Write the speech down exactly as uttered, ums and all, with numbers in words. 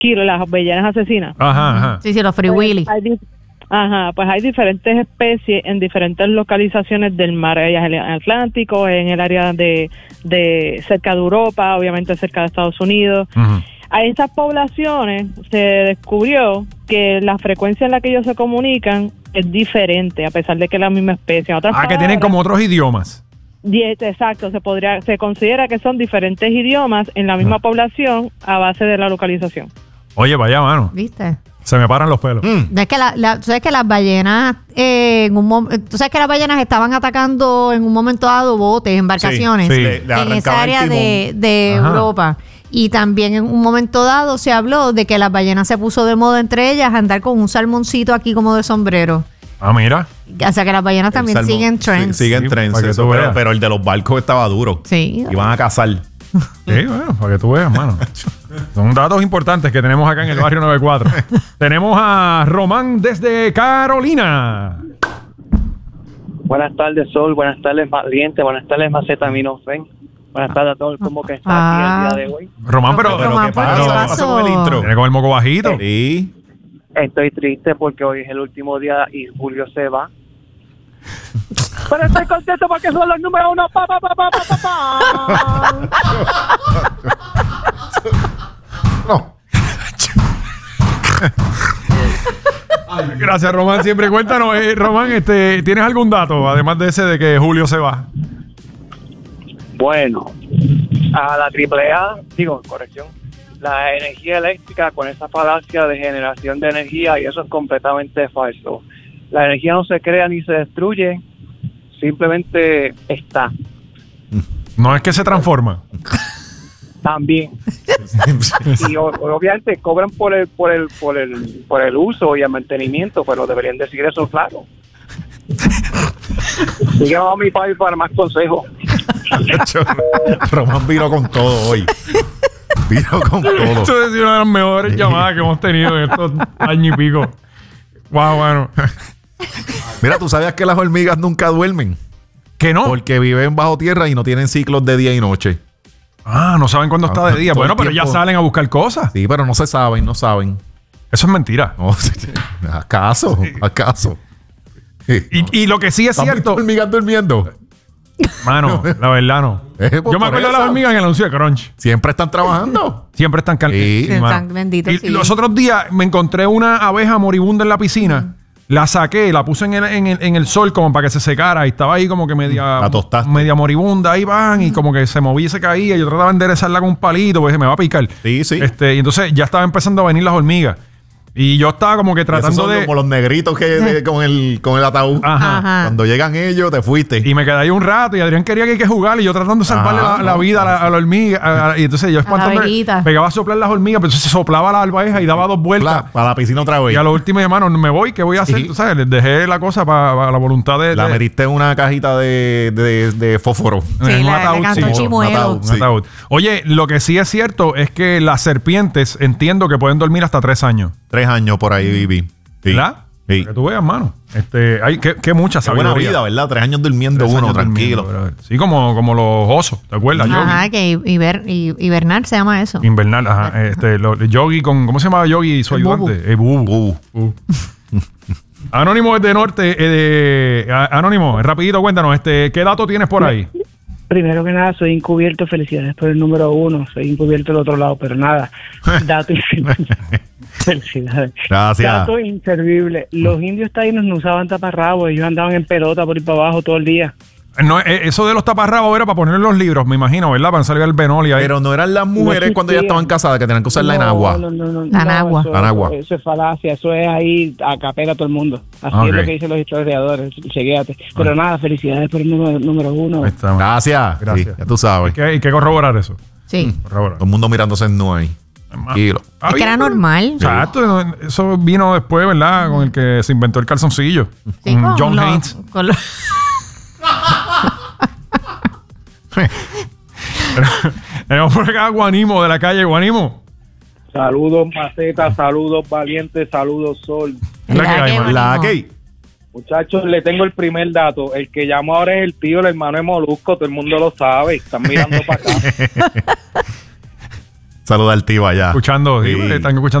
killer, las ballenas asesinas. Ajá, ajá. Sí, sí, los Free Willy. Hay, ajá, pues hay diferentes especies en diferentes localizaciones del mar, ellas en el Atlántico, en el área de, de cerca de Europa, obviamente cerca de Estados Unidos. Uh-huh. A esas poblaciones se descubrió que la frecuencia en la que ellos se comunican es diferente, a pesar de que es la misma especie. En otras ah, palabras, que tienen como otros idiomas. Exacto, se podría, se considera que son diferentes idiomas en la misma uh-huh. población a base de la localización. Oye, vaya, mano. ¿Viste? Se me paran los pelos. Mm. Es que la, la, tú sabes que las ballenas, eh, en un mom- tú sabes que las ballenas estaban atacando en un momento dado botes, embarcaciones, sí, sí. Le, le en esa área el de, de Europa. Y también en un momento dado se habló de que las ballenas se puso de moda entre ellas andar con un salmoncito aquí como de sombrero. Ah, mira. O sea que las ballenas también salmón, siguen trends. Sí, siguen Sí, trends. para que Eso, tú pero, veas. pero el de los barcos estaba duro. Sí. Iban a cazar. Sí, bueno, para que tú veas, mano. Son datos importantes que tenemos acá en el barrio noventa y cuatro. Tenemos a Román desde Carolina. Buenas tardes, Sol. Buenas tardes, Valiente. Buenas tardes, Macetaminofen. Buenas tardes a todos. ¿Cómo que está Ah. aquí el día de hoy? Román, pero, Pero Román, ¿qué ¿por qué pasó? ¿Qué pasó? pasó con el intro? tiene como el moco bajito. Sí. Estoy triste porque hoy es el último día y Julio se va. Pero estoy contento porque son los números uno. Pa, pa, pa, pa, pa, pa, pa. No. Gracias, Román. Siempre cuéntanos, eh, Román, este, ¿tienes algún dato, además de ese de que Julio se va? Bueno, a la triple A, digo, corrección, la energía eléctrica con esa falacia de generación de energía, y eso es completamente falso. La energía no se crea ni se destruye, simplemente está. No es que se transforma. También. Y o- obviamente cobran por el por el por el por el uso y el mantenimiento, pero deberían decir eso claro. Sigan a mi país para más consejos. Román vino con todo hoy. Vino con todo. Esto es una de las mejores llamadas que hemos tenido en estos años y pico. Wow, bueno. Mira, ¿tú sabías que las hormigas nunca duermen? ¿Que no? Porque viven bajo tierra y no tienen ciclos de día y noche. Ah, no saben cuándo está de día. Todo el Bueno, pero ya tiempo. salen a buscar cosas. Sí, pero no se saben, no saben. Eso es mentira. No, ¿acaso? ¿Acaso? Y, y lo que sí es ¿Has visto cierto, hormigas durmiendo? mano, la verdad no. Eh, pues Yo me por acuerdo de eso. las hormigas en el anuncio de Crunch. Siempre están trabajando. Siempre están cal- Sí. Sí, mano. están benditos, Y sí. los otros días me encontré una abeja moribunda en la piscina. La saqué, la puse en el, en, el, en el sol como para que se secara. Y estaba ahí como que media, La tostaste. media moribunda. Ahí van y como que se movía y se caía. Yo trataba de enderezarla con un palito porque se me va a picar. Sí, sí. Este, y entonces ya estaba empezando a venir las hormigas. Y yo estaba como que Esos tratando son de... como los negritos que de- con el con el ataúd. Ajá. Ajá. Cuando llegan ellos, te fuiste. Y me quedé ahí un rato y Adrián quería que hay que jugar y yo tratando de salvarle Ah, la, la no, vida a la, a la hormiga. a- a- y entonces yo espantándome, abejita. pegaba a soplar las hormigas, pero entonces se soplaba la albaeja y daba dos vueltas. Pla, para la piscina otra vez. Y a lo último, hermano, me voy, ¿qué voy a hacer? Sí. Tú sabes, les dejé la cosa para la voluntad de... La de- metiste en una cajita de, de, de fósforo. en Sí, un la- ataúd, le cantó sí. chimuelo. Un ataúd, Un sí. ataúd. Oye, lo que sí es cierto es que las serpientes entiendo que pueden dormir hasta tres años. Tres años por ahí viví. Sí. ¿Verdad? Sí. Que tú veas, mano. Este, hay que, que mucha Qué buena sabiduría. vida, ¿verdad? Tres años durmiendo Tres uno, años tranquilo. durmiendo, brother. Sí, como, como los osos, ¿te acuerdas? Ajá, Yogi. que hiber, hi- hibernar se llama eso. Invernal, ajá. Este, lo- Yogi con... ¿Cómo se llama Yogi y su El ayudante? Bubu. Eh, Bubu. Uh, Bubu. Anónimo es de Norte. eh, de, a- Anónimo, rapidito, cuéntanos. Este, ¿qué dato tienes por ahí? Primero que nada, soy encubierto, felicidades por el número uno, soy encubierto del otro lado, pero nada, dato inservible. Felicidades. Gracias. Dato inservible. Los indios taínos no usaban taparrabos, ellos andaban en pelota por ir para abajo todo el día. No, eh, eso de los taparrabos era para poner en los libros, me imagino, ¿verdad? Para salir el benoli ahí. Pero no eran las mujeres No cuando ya existían. estaban casadas que tenían que usarla en No, agua. No, no, no, La no, nagua. Eso, La nagua. Eso, eso es falacia, eso es ahí a capela todo el mundo. Así Ok. es lo que dicen los historiadores, chequéate. Pero nada, felicidades por el número, número uno. Ahí está, mano. Gracias. Gracias. Sí, ya tú sabes. Hay que, hay que corroborar eso. Sí. Corroborar. Todo el mundo mirándose en nu ahí. Tranquilo. Ah, Es que era bien, normal. Exacto, no, eso vino después, ¿verdad? Con el que se inventó el calzoncillo. Sí, con con John los- Haynes. con los- Tenemos por acá a Guanimo de la calle Guanimo. Saludos, Maceta, saludos, Valiente, saludos, Sol. Es la que La hay, que mano. La Guanimo. que Muchachos, le tengo el primer dato. El que llamó ahora es el tío, el hermano de Molusco. Todo el mundo lo sabe. Están mirando para acá. Saluda al tío allá. Escuchando, sí, Sí. están escuchando